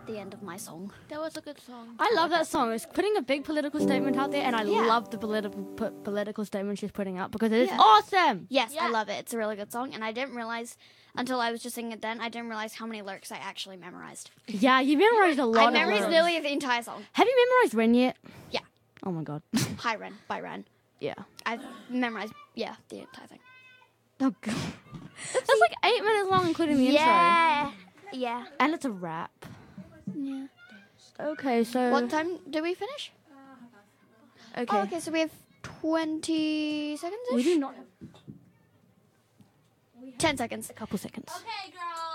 the end of my song. That was a good song. I love that song. It's putting a big political statement out there, and I Yeah. love the political statement she's putting out because it is Yeah. awesome. Yes, Yeah. I love it. It's a really good song, and I didn't realize until I was just singing it then. I didn't realize how many lyrics I actually memorized. Yeah, you memorized a lot. I of memorized lyrics. literally the entire song. Have you memorized Ren yet? Yeah. Oh my god. Hi Ren by Ren. Yeah. I've memorized the entire thing. Oh god. That's like 8 minutes long, including the intro. Yeah. And it's a rap. Yeah. Okay, so What time do we finish? okay. Oh, okay, so we have 20 seconds. We do not have 10 seconds. a couple seconds. Okay, girl.